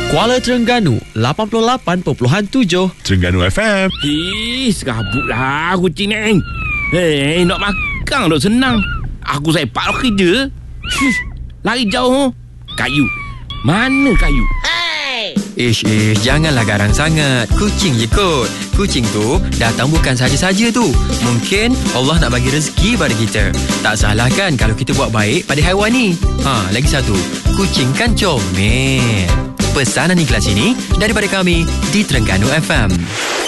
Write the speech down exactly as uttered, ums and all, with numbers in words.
Kuala Terengganu lapan puluh lapan perpuluhan tujuh. Terengganu F M. Ih, serabutlah kucing ni. Hei, nak makan dok senang. Aku sepak nak kerja. Lari jauh. Kayu. Mana kayu? Ish, ish, janganlah garang sangat. Kucing je kot. Kucing tu datang bukan saja-saja tu. Mungkin Allah nak bagi rezeki pada kita. Tak salah kan kalau kita buat baik pada haiwan ni. Ha, lagi satu. Kucing kan comel. Pesanan ikhlas ini daripada kami di Terengganu F M.